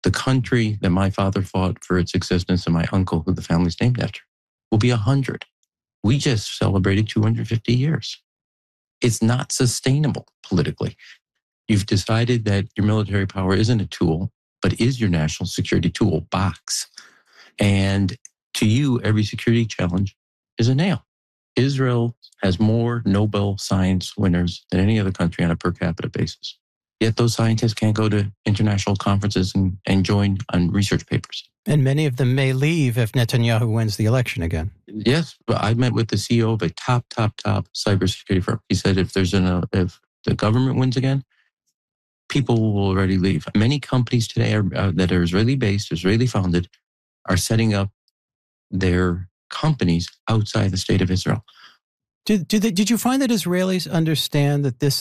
the country that my father fought for its existence and my uncle, who the family's named after, will be 100. We just celebrated 250 years. It's not sustainable politically. You've decided that your military power isn't a tool, but is your national security toolbox. And to you, every security challenge is a nail. Israel has more Nobel Science winners than any other country on a per capita basis. Yet those scientists can't go to international conferences and join on research papers. And many of them may leave if Netanyahu wins the election again. Yes, but I met with the CEO of a top cybersecurity firm. He said if the government wins again, people will already leave. Many companies today that are Israeli-based, Israeli-founded, are setting up their companies outside the state of Israel. Did you find that Israelis understand that this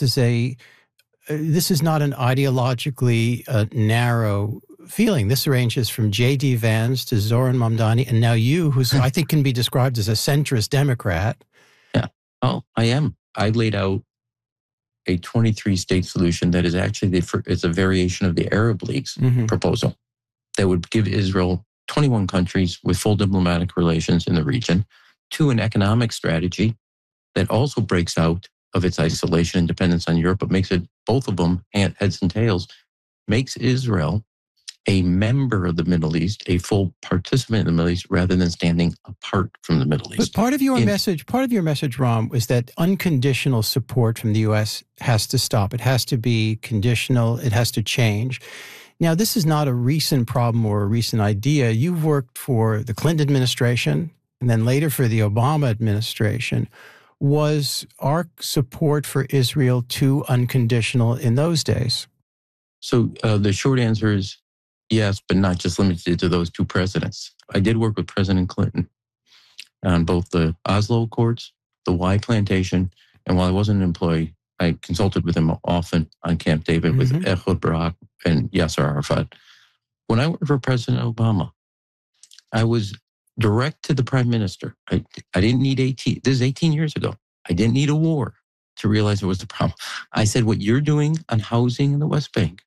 is not an ideologically narrow feeling? This ranges from J.D. Vance to Zoran Mamdani, and now you, who I think can be described as a centrist Democrat. Yeah. Oh, I am. I laid out a 23-state solution that is actually it's a variation of the Arab League's proposal that would give Israel 21 countries with full diplomatic relations in the region, to an economic strategy that also breaks out of its isolation and dependence on Europe, but makes it, both of them, heads and tails, makes Israel a member of the Middle East, a full participant in the Middle East, rather than standing apart from the Middle East. But part of your message, Ram, was that unconditional support from the U.S. has to stop. It has to be conditional. It has to change. Now, this is not a recent problem or a recent idea. You've worked for the Clinton administration and then later for the Obama administration. Was our support for Israel too unconditional in those days? So the short answer is yes, but not just limited to those two presidents. I did work with President Clinton on both the Oslo Accords, the Y Plantation, and while I wasn't an employee, I consulted with him often on Camp David with Ehud Barak and Yasser Arafat. When I worked for President Obama, I was direct to the prime minister. I didn't need this is 18 years ago. I didn't need a war to realize it was the problem. I said, what you're doing on housing in the West Bank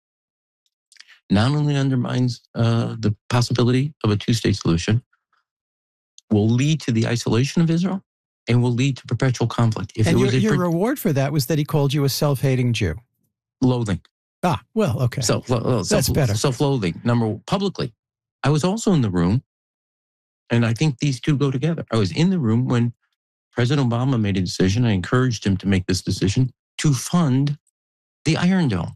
not only undermines the possibility of a two-state solution, will lead to the isolation of Israel, and will lead to perpetual conflict. And your reward for that was that he called you a self-hating Jew. Loathing. Ah, well, okay. That's better. Self-loathing, publicly. I was also in the room, and I think these two go together. I was in the room when President Obama made a decision. I encouraged him to make this decision to fund the Iron Dome.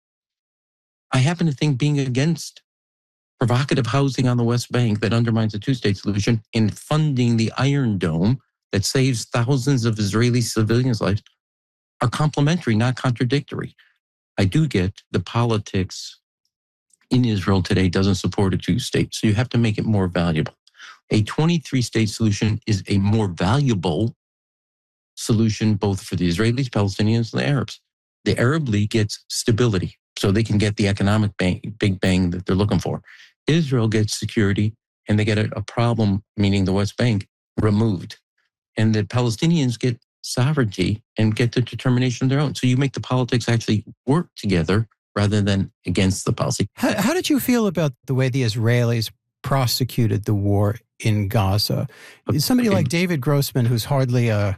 I happen to think being against provocative housing on the West Bank that undermines a two-state solution in funding the Iron Dome that saves thousands of Israeli civilians' lives are complementary, not contradictory. I do get the politics in Israel today doesn't support a two-state, so you have to make it more valuable. A 23-state solution is a more valuable solution both for the Israelis, Palestinians, and the Arabs. The Arab League gets stability, so they can get the economic big bang that they're looking for. Israel gets security, and they get a problem, meaning the West Bank, removed. And the Palestinians get sovereignty and get the determination of their own. So you make the politics actually work together rather than against the policy. How did you feel about the way the Israelis prosecuted the war in Gaza? Somebody like David Grossman, who's hardly a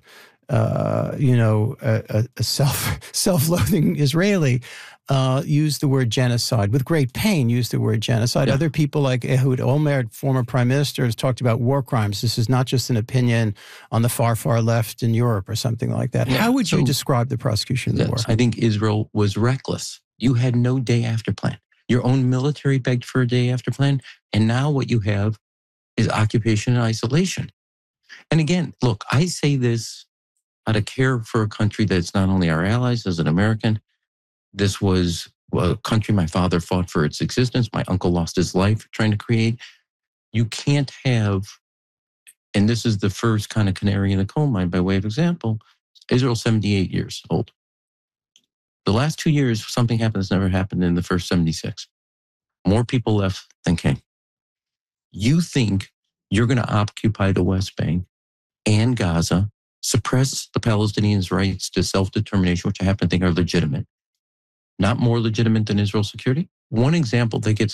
self-loathing Israeli, used the word genocide with great pain. Used the word genocide. Yeah. Other people like Ehud Olmert, former prime minister, has talked about war crimes. This is not just an opinion on the far left in Europe or something like that. Yeah. How would you describe the prosecution of the war? I think Israel was reckless. You had no day after plan. Your own military begged for a day after plan, and now what you have is occupation and isolation. And again, look, I say this out of care for a country that's not only our allies as an American. This was a country my father fought for its existence. My uncle lost his life trying to create. You can't have, and this is the first kind of canary in the coal mine by way of example, Israel's 78 years old. The last 2 years, something happened that's never happened in the first 76. More people left than came. You think you're going to occupy the West Bank and Gaza, suppress the Palestinians' rights to self-determination, which I happen to think are legitimate, not more legitimate than Israel's security? One example that gets